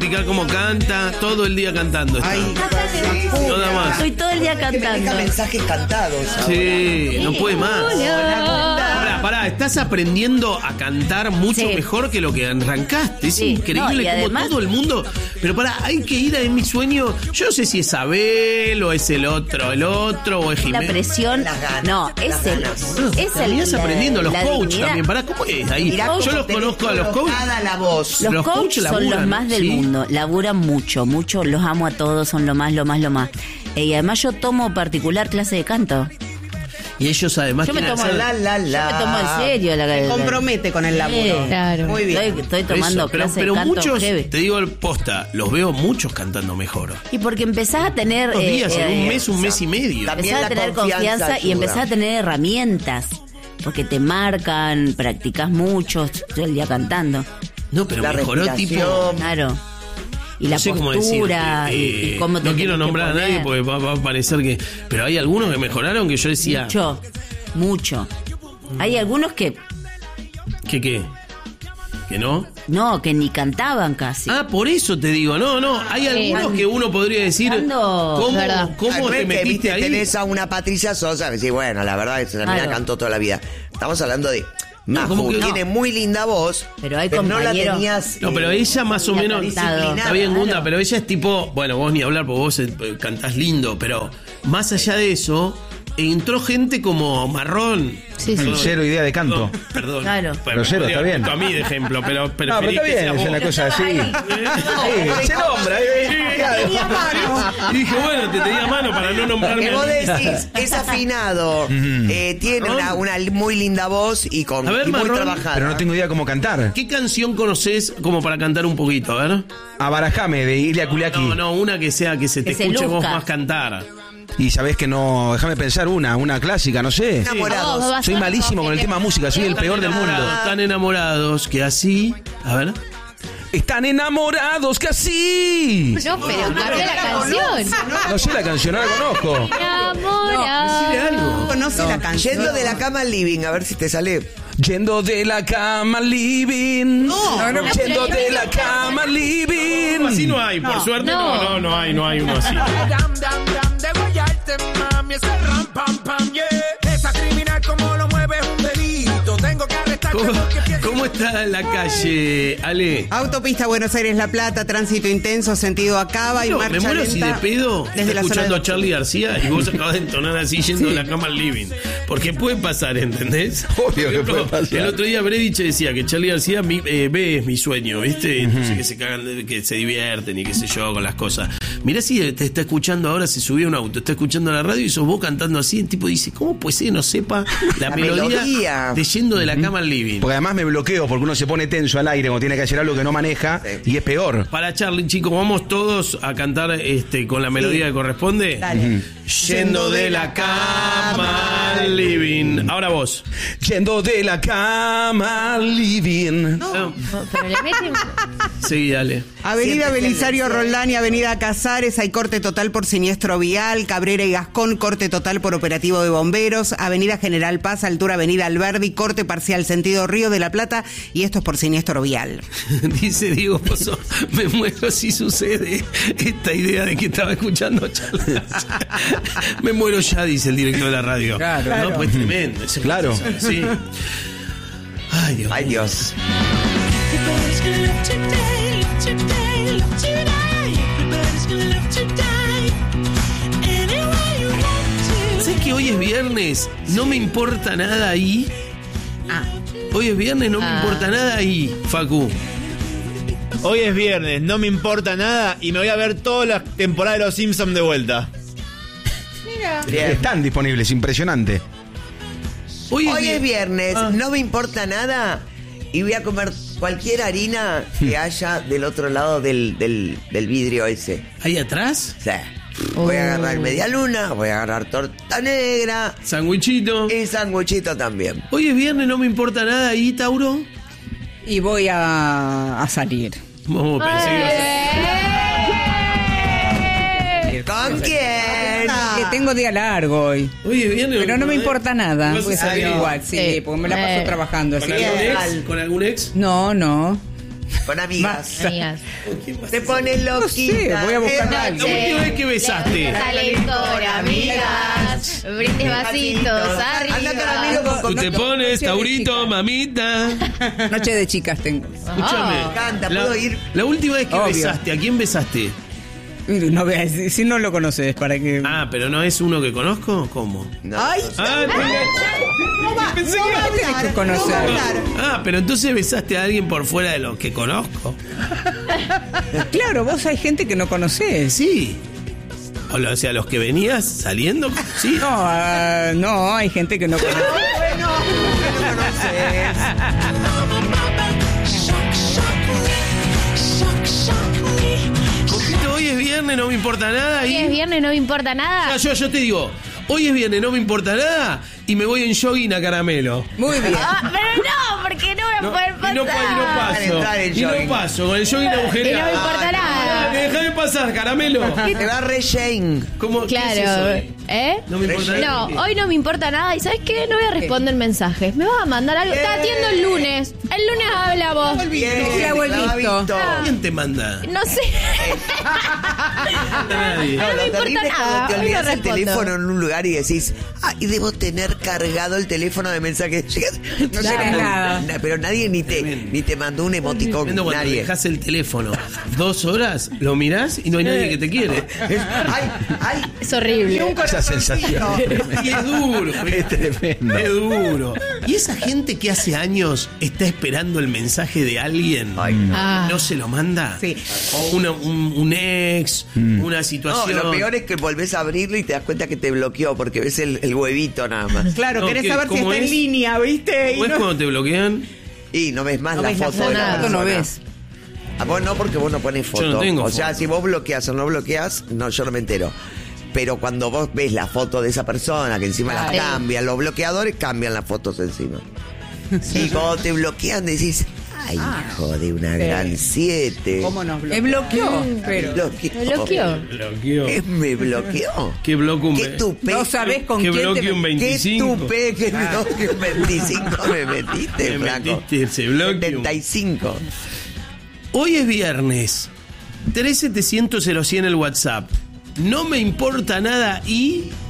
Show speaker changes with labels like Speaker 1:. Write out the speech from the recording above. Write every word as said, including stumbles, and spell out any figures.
Speaker 1: explicar cómo canta, todo el día cantando. Está.
Speaker 2: Ay, sí,
Speaker 1: no da más.
Speaker 3: Estoy todo el día
Speaker 2: que me deja
Speaker 3: cantando.
Speaker 2: mensajes cantados.
Speaker 1: Sí,
Speaker 3: ahora.
Speaker 1: no puede más. Pará, pará, estás aprendiendo a cantar mucho
Speaker 3: Sí.
Speaker 1: mejor que lo que arrancaste. Es
Speaker 3: Sí.
Speaker 1: increíble
Speaker 3: No, y
Speaker 1: como
Speaker 3: además-
Speaker 1: todo el mundo. Pero pará, hay que ir a En Mi Sueño. Yo no sé si es Abel o es el otro, el otro o es
Speaker 3: La
Speaker 1: Jiménez.
Speaker 3: presión.
Speaker 2: Las ganas,
Speaker 3: No,
Speaker 2: las
Speaker 3: es el.
Speaker 2: ganas.
Speaker 3: Es el.
Speaker 1: Terminás
Speaker 3: la-
Speaker 1: aprendiendo, los
Speaker 3: la
Speaker 1: coaches
Speaker 3: dignidad.
Speaker 1: también. Pará, ¿cómo es ahí?
Speaker 2: Mirá
Speaker 1: Yo
Speaker 2: cómo
Speaker 1: los
Speaker 2: tenés
Speaker 1: conozco a los coaches.
Speaker 2: colocada la voz.
Speaker 3: Los,
Speaker 1: Los
Speaker 3: coaches
Speaker 1: coaches
Speaker 3: son
Speaker 1: laburan,
Speaker 3: los más del
Speaker 1: ¿sí?
Speaker 3: mundo, laburan mucho, mucho, los amo a todos, son lo más, lo más, lo más. Eh, y además yo tomo particular clase de canto.
Speaker 1: Y ellos además
Speaker 3: Yo me
Speaker 1: tienen-
Speaker 3: tomo,
Speaker 2: La, la, la.
Speaker 3: yo me tomo en serio la
Speaker 4: Se compromete con el laburo.
Speaker 3: Sí.
Speaker 5: Claro.
Speaker 4: Muy bien.
Speaker 3: Estoy, estoy tomando
Speaker 1: Eso, pero,
Speaker 3: clase
Speaker 1: pero
Speaker 3: de canto
Speaker 1: muchos,
Speaker 3: heavy.
Speaker 1: te digo el posta, los veo muchos cantando mejor.
Speaker 3: Y porque empezás a tener
Speaker 1: Dos
Speaker 3: eh,
Speaker 1: días, en un
Speaker 3: eh,
Speaker 1: mes, un mes y medio.
Speaker 2: También
Speaker 3: empezás a
Speaker 2: la
Speaker 3: tener
Speaker 2: confianza
Speaker 3: confianza y
Speaker 2: ayuda.
Speaker 3: empezás a tener herramientas. Porque te marcan, practicás mucho, todo el día cantando.
Speaker 1: No, pero
Speaker 2: La
Speaker 1: mejoró tipo.
Speaker 2: respiración.
Speaker 3: Claro. Y la
Speaker 1: No sé cómo
Speaker 3: postura,
Speaker 1: decirte,
Speaker 3: y-
Speaker 1: eh,
Speaker 3: y cómo te
Speaker 1: no quiero
Speaker 3: tenés que
Speaker 1: nombrar a nadie
Speaker 3: poner.
Speaker 1: porque va, va a parecer que. Pero hay algunos que mejoraron que yo decía.
Speaker 3: Mucho, mucho. Hay algunos que
Speaker 1: ¿Que qué? ¿Que no?
Speaker 3: no, que ni cantaban casi.
Speaker 1: Ah, por eso te digo, no, no. Hay algunos que uno podría decir.
Speaker 3: Cantando,
Speaker 1: ¿Cómo,
Speaker 5: verdad.
Speaker 1: cómo
Speaker 2: Ah, no
Speaker 1: te
Speaker 2: es que,
Speaker 1: metiste
Speaker 2: viste,
Speaker 1: ahí?
Speaker 2: tenés a una Patricia Sosa que sí, bueno, la verdad es que esa mina
Speaker 3: Claro.
Speaker 2: cantó toda la vida. Estamos hablando de
Speaker 1: No,
Speaker 2: Maju,
Speaker 1: como que no.
Speaker 2: tiene muy linda voz,
Speaker 3: Pero hay
Speaker 2: no la
Speaker 3: compañeros-
Speaker 2: tenías.
Speaker 1: No, pero
Speaker 2: eh,
Speaker 1: ella más o
Speaker 3: Ya
Speaker 1: menos.
Speaker 3: cantado.
Speaker 1: Está bien, Gunda,
Speaker 3: Claro.
Speaker 1: pero ella es tipo. Bueno, vos ni hablar porque vos eh, cantás lindo, pero más allá de eso, entró gente como marrón.
Speaker 5: Sí, sí.
Speaker 1: Perdón.
Speaker 6: Cero idea de canto.
Speaker 1: Perdón, perdón.
Speaker 3: Claro.
Speaker 6: Pero cero, está bien.
Speaker 1: A mí de ejemplo, pero
Speaker 6: No, pero
Speaker 1: preferí
Speaker 6: está
Speaker 1: que
Speaker 6: bien,
Speaker 1: sea
Speaker 6: es
Speaker 1: vos.
Speaker 6: una cosa así. Sí, se nombra. eh.
Speaker 1: Y dije, bueno, te tenía mano para no nombrarme.
Speaker 2: Que
Speaker 1: a
Speaker 2: vos
Speaker 1: mí.
Speaker 2: decís, es afinado, eh, tiene una, una muy linda voz y, con,
Speaker 1: A ver,
Speaker 2: y muy
Speaker 1: Marrón.
Speaker 2: trabajada.
Speaker 6: Pero no tengo idea cómo cantar.
Speaker 1: ¿Qué canción conoces como para cantar un poquito? A ver.
Speaker 6: Abarajame de Ilia Kuliaki.
Speaker 1: No, no, una que sea que se te
Speaker 3: Que se
Speaker 1: escuche vos
Speaker 3: luzca.
Speaker 1: más cantar.
Speaker 6: Y sabés que no. Déjame pensar una, una clásica, no sé.
Speaker 2: Enamorados.
Speaker 5: Vos vas
Speaker 6: Soy
Speaker 5: a-
Speaker 6: malísimo con el tema música, soy el peor del mundo.
Speaker 1: Enamorados, Tan enamorados que así. A ver.
Speaker 6: Están enamorados que así.
Speaker 5: No, pero cambia la canción.
Speaker 6: No sé la canción, no la conozco.
Speaker 1: Decile
Speaker 5: Enamorado.
Speaker 1: algo.
Speaker 4: Conoce la canción.
Speaker 2: Yendo de la cama al living, a ver si te sale.
Speaker 6: Yendo de la cama al living.
Speaker 2: No, no,
Speaker 6: Yendo de la cama al living.
Speaker 1: Así no hay, por suerte no,
Speaker 5: No.
Speaker 1: no, no hay, no hay uno así.
Speaker 7: Dam, dam, dam, degollarte, mami, ese ram, pam, pam, yeah. Esa criminal como lo mueve es un delito. Tengo que arrestarte
Speaker 1: ¿Cómo,
Speaker 7: porque pienso...
Speaker 1: cómo está la calle, Ale?
Speaker 4: Autopista Buenos Aires-La Plata, tránsito intenso, sentido Acaba y
Speaker 1: No,
Speaker 4: marcha
Speaker 1: me muero si de
Speaker 4: lenta
Speaker 1: pedo
Speaker 4: desde
Speaker 1: está
Speaker 4: la zona
Speaker 1: escuchando
Speaker 4: de-
Speaker 1: a Charlie García y vos acabas de entonar así yendo de la cama al living. Porque puede pasar, ¿entendés?
Speaker 6: Obvio que
Speaker 1: Por ejemplo,
Speaker 6: puede pasar.
Speaker 1: El otro día Bredich decía que Charlie García mi, eh, ve es mi sueño, ¿viste? Entonces que se cagan, de- que se divierten y qué sé yo con las cosas. Mirá si te está escuchando ahora, se subió a un auto, está escuchando la radio y sos vos cantando así. El tipo dice, ¿cómo puede ser que no sepa la,
Speaker 2: La
Speaker 1: melodía,
Speaker 2: melodía.
Speaker 1: de yendo de la cama al living?
Speaker 6: Porque además me bloqueo porque uno se pone tenso al aire cuando tiene que hacer algo que no maneja y es peor.
Speaker 1: Para Charlie, chicos, vamos todos a cantar este con la melodía que corresponde.
Speaker 4: Dale.
Speaker 1: Yendo de la cama al living. Ahora vos.
Speaker 6: Yendo de la cama al living.
Speaker 1: No.
Speaker 5: Pero le meten.
Speaker 1: Sí, dale.
Speaker 4: Avenida
Speaker 2: Siempre
Speaker 4: Belisario
Speaker 2: siempre.
Speaker 4: Roldán y Avenida Casares hay corte total por siniestro vial. Cabrera y Gascón, corte total por operativo de bomberos. Avenida General Paz, altura Avenida Alberdi, corte parcial sentido Río de la Plata y esto es por siniestro vial.
Speaker 1: Dice Diego Pozo, me muero si sucede esta idea de que estaba escuchando a Charlie. Me muero ya, dice el director de la radio.
Speaker 4: Claro.
Speaker 1: No, pues tremendo. ese-
Speaker 6: Claro.
Speaker 1: Sí. Ay, Dios.
Speaker 2: Ay, Dios.
Speaker 1: ¿Sabes que hoy es viernes? No me importa nada ahí. Hoy es viernes, no me
Speaker 5: Ah.
Speaker 1: importa nada ahí, Facu.
Speaker 8: Hoy es viernes, no me importa nada y me voy a ver todas las temporadas de Los Simpsons de vuelta.
Speaker 2: Bien.
Speaker 6: Están disponibles, impresionante.
Speaker 1: Hoy es,
Speaker 2: Hoy es viernes,
Speaker 1: Ah.
Speaker 2: no me importa nada y voy a comer cualquier harina que haya del otro lado del, del, del vidrio ese.
Speaker 1: ¿Ahí atrás?
Speaker 2: O sea, voy a agarrar media luna, voy a agarrar torta negra
Speaker 1: Sandwichito.
Speaker 2: y sanguchito también.
Speaker 1: Hoy es viernes, no me importa nada ahí, Tauro.
Speaker 9: Y voy a, a salir.
Speaker 1: Oh, pensé que ibas a-
Speaker 2: ¿Con quién?
Speaker 9: Que tengo día largo hoy.
Speaker 1: Hoy es viernes.
Speaker 9: Pero no me importa nada.
Speaker 1: ¿Vas a
Speaker 9: Voy a salir
Speaker 1: salir?
Speaker 9: igual, sí,
Speaker 5: Eh,
Speaker 9: porque me la paso
Speaker 5: eh.
Speaker 9: trabajando.
Speaker 1: ¿Con
Speaker 9: Así que-
Speaker 1: algún ex? ¿Con algún ex?
Speaker 9: No, no.
Speaker 2: Con amigas.
Speaker 5: Amigas.
Speaker 2: Te pones loquita.
Speaker 9: No sé, voy a buscar
Speaker 2: Eh,
Speaker 9: a
Speaker 1: La
Speaker 9: alguien.
Speaker 1: última vez que besaste.
Speaker 5: Salen con amigas, brindes vasitos arriba.
Speaker 2: Anda caramelo con
Speaker 1: Tú te
Speaker 2: contacto.
Speaker 1: pones, Taurito, mamita.
Speaker 9: Noche de chicas tengo.
Speaker 1: Escúchame.
Speaker 5: Ah,
Speaker 2: Canta,
Speaker 1: la,
Speaker 2: ¿puedo ir?
Speaker 1: la última vez que
Speaker 9: Obvio.
Speaker 1: besaste, ¿a quién besaste?
Speaker 9: No voy a decir, si no lo conoces, para que.
Speaker 1: Ah, pero no es uno que conozco. ¿Cómo?
Speaker 2: No.
Speaker 9: ¡Ay!
Speaker 1: Ah, te enganchaste. Pensé que era-
Speaker 9: Tienes que conocer.
Speaker 1: Ah, pero entonces besaste a alguien por fuera de los que conozco.
Speaker 9: Claro, vos hay gente que no conoces.
Speaker 1: Sí. O, lo- o sea, los que venías saliendo, sí.
Speaker 9: No, ah, no, hay gente que no conoces.
Speaker 1: Coquito, hoy es viernes, no me importa nada.
Speaker 5: Hoy
Speaker 1: Y...
Speaker 5: es viernes, no me importa
Speaker 1: Ah,
Speaker 5: nada.
Speaker 1: yo, yo te digo, hoy es viernes, no me importa nada. Y me voy en jogging a caramelo.
Speaker 9: Muy bien.
Speaker 5: Ah, pero no, porque no voy a
Speaker 1: No,
Speaker 5: poder
Speaker 1: y
Speaker 5: pasar.
Speaker 1: no, pa- y no paso.
Speaker 2: Entrar en
Speaker 1: Y no
Speaker 2: jogging.
Speaker 1: paso, con el jogging agujereado.
Speaker 5: Y no me importa nada.
Speaker 1: Dale, déjame pasar, caramelo.
Speaker 2: Te va re Jane.
Speaker 1: ¿Cómo, ¿qué es eso
Speaker 5: Claro,
Speaker 1: hoy?
Speaker 5: ¿eh?
Speaker 1: No me importa nada.
Speaker 5: No, hoy no me importa nada. ¿Y sabes qué? No voy a responder mensajes. Me vas a mandar algo. Te atiendo el lunes. El lunes habla vos.
Speaker 2: Bien,
Speaker 9: clavo el visto.
Speaker 2: clavito.
Speaker 1: ¿Quién te manda?
Speaker 5: No sé.
Speaker 1: Nadie.
Speaker 5: No me
Speaker 2: Lo
Speaker 5: importa
Speaker 2: terrible es
Speaker 5: nada.
Speaker 2: cuando te
Speaker 5: Hoy no
Speaker 2: olvidas el
Speaker 5: respondo.
Speaker 2: teléfono en un lugar y decís, ah, y debo tener cargado el teléfono de mensajes.
Speaker 9: No tenés nada.
Speaker 2: Na- Pero nadie ni te, ni te mandó un emoticón.
Speaker 1: Tremendo cuando
Speaker 2: Nadie.
Speaker 1: dejas el teléfono dos horas, lo mirás y no hay nadie que te quiere.
Speaker 2: Ay, ay.
Speaker 5: Es horrible.
Speaker 6: Esa sensación.
Speaker 1: Y es duro,
Speaker 6: Es tremendo.
Speaker 1: es duro. Y esa gente que hace años está esperando el mensaje de alguien,
Speaker 2: Ay, no.
Speaker 5: Ah.
Speaker 1: no se lo manda.
Speaker 9: Sí.
Speaker 1: O una- un, un ex, una
Speaker 2: No,
Speaker 1: situación.
Speaker 2: lo peor es que volvés a abrirlo y te das cuenta que te bloqueó porque ves el, el huevito nada más.
Speaker 4: Claro,
Speaker 1: No,
Speaker 4: querés
Speaker 1: ¿qué?
Speaker 4: saber si
Speaker 1: ¿Cómo
Speaker 4: está
Speaker 1: es?
Speaker 4: en línea, ¿viste? Y
Speaker 1: ¿Cómo es
Speaker 4: no-
Speaker 1: cuando te bloquean?
Speaker 2: Y no ves más
Speaker 4: No
Speaker 2: la
Speaker 4: ves la
Speaker 2: foto de la
Speaker 5: foto,
Speaker 9: no
Speaker 2: persona.
Speaker 9: ves.
Speaker 2: A vos no, porque vos no pones foto.
Speaker 1: no tengo
Speaker 2: o
Speaker 1: foto.
Speaker 2: sea, si vos bloqueas o no bloqueas, no, yo no me entero. Pero cuando vos ves la foto de esa persona, que encima la
Speaker 5: Claro.
Speaker 2: cambian, los bloqueadores cambian las fotos encima. Y cuando te bloquean decís, ay, hijo de una gran siete.
Speaker 4: ¿Cómo nos
Speaker 9: Me
Speaker 4: bloqueó?
Speaker 9: bloqueó.
Speaker 2: Pero,
Speaker 5: Me bloqueó.
Speaker 1: Bloqueó.
Speaker 2: ¿Qué me bloqueó?
Speaker 1: ¿Qué bloque un
Speaker 2: ¿Qué
Speaker 1: ve-
Speaker 2: tupe?
Speaker 4: No sabés con
Speaker 1: ¿Qué
Speaker 4: quién
Speaker 1: bloque
Speaker 4: te...
Speaker 1: un
Speaker 2: ¿Qué
Speaker 1: veinticinco?
Speaker 2: tupe? ¿Qué bloque un veinticinco me metiste,
Speaker 1: Me
Speaker 2: flaco?
Speaker 1: metiste ese bloque.
Speaker 2: setenta y cinco.
Speaker 1: Hoy es viernes. tres setecientos cero cien el WhatsApp. No me importa nada y...